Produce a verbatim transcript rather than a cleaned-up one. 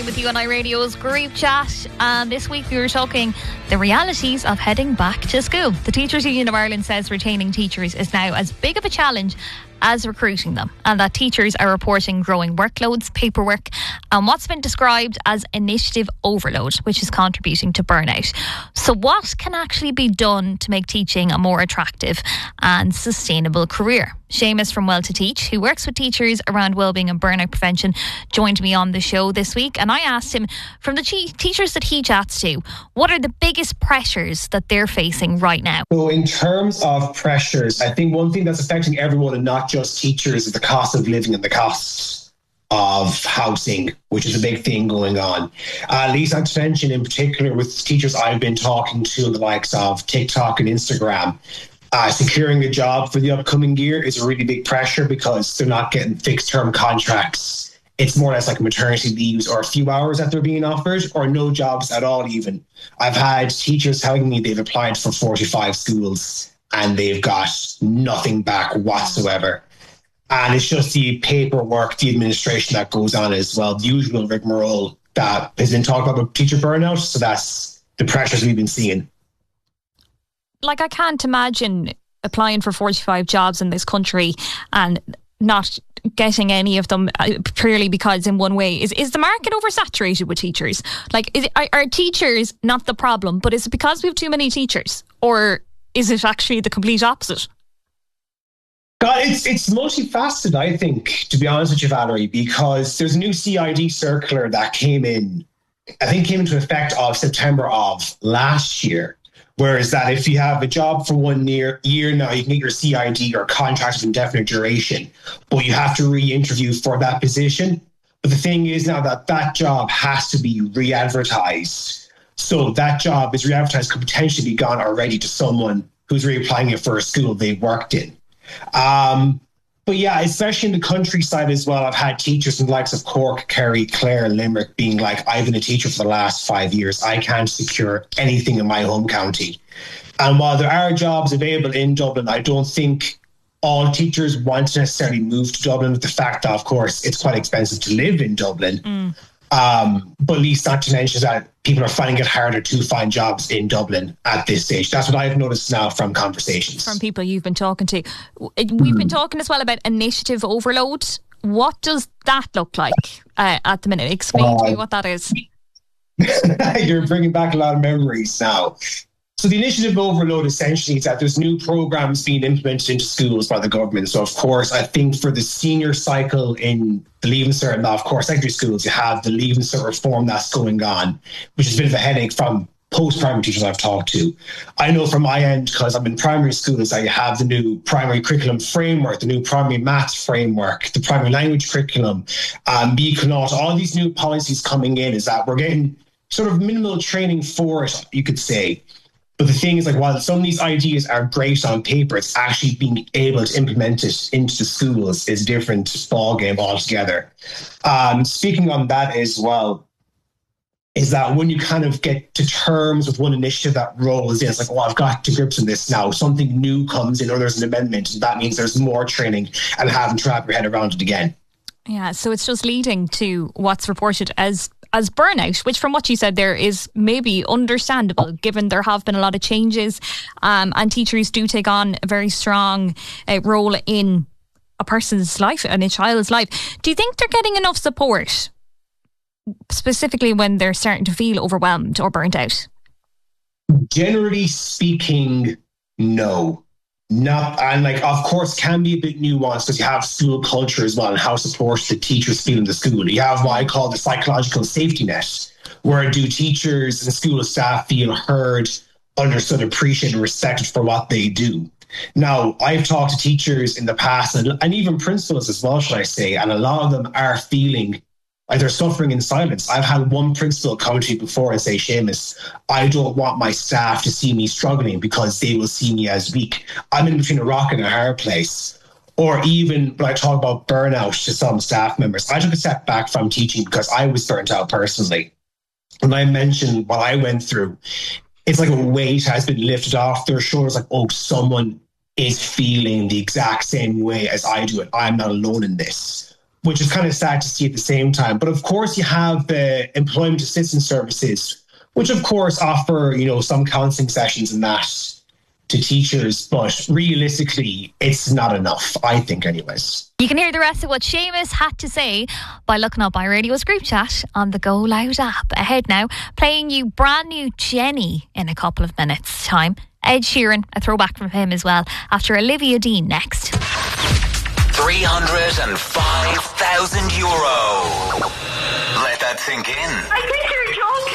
Molly with you on iRadio's Group Chat, and this week we were talking the realities of heading back to school. The Teachers Union of Ireland says retaining teachers is now as big of a challenge as recruiting them, and that teachers are reporting growing workloads, paperwork, and what's been described as initiative overload, which is contributing to burnout. So what can actually be done to make teaching a more attractive and sustainable career? Seamus from Well to Teach, who works with teachers around wellbeing and burnout prevention, joined me on the show this week, and I asked him, from the te- teachers that he chats to, what are the biggest pressures that they're facing right now? So in terms of pressures, I think one thing that's affecting everyone and not just teachers is the cost of living and the cost of housing, which is a big thing going on. Uh, Lisa, to mention in particular with teachers I've been talking to, the likes of TikTok and Instagram, Uh, securing a job for the upcoming year is a really big pressure because they're not getting fixed term contracts. It's more or less like maternity leaves or a few hours that they're being offered, or no jobs at all even. I've had teachers telling me they've applied for forty-five schools and they've got nothing back whatsoever. And it's just the paperwork, the administration that goes on as well, the usual rigmarole that has been talked about with teacher burnout. So that's the pressures we've been seeing. Like, I can't imagine applying for forty-five jobs in this country and not getting any of them uh, purely because in one way, is is the market oversaturated with teachers? Like, is it, are, are teachers not the problem, but is it because we have too many teachers, or is it actually the complete opposite? God, it's it's multifaceted, I think, to be honest with you, Valerie, because there's a new C I D circular that came in, I think came into effect of September of last year. Whereas that if you have a job for one year, year now, you can get your C I D or contract of indefinite duration, but you have to re-interview for that position. But the thing is now that that job has to be re-advertised. So that job is re-advertised, could potentially be gone already to someone who's reapplying it for a school they've worked in. Um, But yeah, especially in the countryside as well, I've had teachers in the likes of Cork, Kerry, Clare, Limerick being like, I've been a teacher for the last five years. I can't secure anything in my home county. And while there are jobs available in Dublin, I don't think all teachers want to necessarily move to Dublin, with the fact that, of course, it's quite expensive to live in Dublin. Mm. Um, but at least not to mention that people are finding it harder to find jobs in Dublin at this stage. That's what I've noticed now from conversations. From people you've been talking to. We've mm. been talking as well about initiative overload. What does that look like uh, at the minute? Explain uh, to me what that is. You're bringing back a lot of memories now. So the initiative overload essentially is that there's new programs being implemented into schools by the government. So of course, I think for the senior cycle in the Leaving Cert, and of course, secondary schools, you have the Leaving Cert reform that's going on, which is a bit of a headache from post-primary teachers I've talked to. I know from my end, because I'm in primary schools, that you have the new primary curriculum framework, the new primary maths framework, the primary language curriculum, um, B C N A U T, all these new policies coming in, is that we're getting sort of minimal training for it, you could say. But the thing is, like, while some of these ideas are great on paper, it's actually being able to implement it into the schools is a different ballgame altogether. Um, speaking on that as well, is that when you kind of get to terms with one initiative that rolls in, it's like, oh, I've got to grips on this now. Something new comes in, or there's an amendment, and that means there's more training and having to wrap your head around it again. Yeah, so it's just leading to what's reported as as burnout, which from what you said there is maybe understandable, given there have been a lot of changes, um, and teachers do take on a very strong uh, role in a person's life and a child's life. Do you think they're getting enough support, specifically when they're starting to feel overwhelmed or burnt out? Generally speaking, no. Not, and like, of course, can be a bit nuanced because you have school culture as well and how supported the teachers feel in the school. You have what I call the psychological safety net, where do teachers and school staff feel heard, understood, appreciated, and respected for what they do. Now, I've talked to teachers in the past and, and even principals as well, should I say, and a lot of them are feeling like they're suffering in silence. I've had one principal come to me before and say, Seamus, I don't want my staff to see me struggling because they will see me as weak. I'm in between a rock and a hard place. Or even when I talk about burnout to some staff members, I took a step back from teaching because I was burnt out personally. When I mentioned what I went through, it's like a weight has been lifted off their shoulders, like, oh, someone is feeling the exact same way as I do, and I'm not alone in this. which is kind of sad to see at the same time. But of course, you have the employment assistance services, which of course offer, you know, some counselling sessions and that to teachers, but realistically, it's not enough, I think, anyways. You can hear the rest of what Seamus had to say by looking up iRadio's group chat on the Go Loud app. Ahead now, playing you brand new Jenny in a couple of minutes' time. Ed Sheeran, a throwback from him as well, after Olivia Dean next. three hundred five thousand euro. Let that sink in. I think you're joking.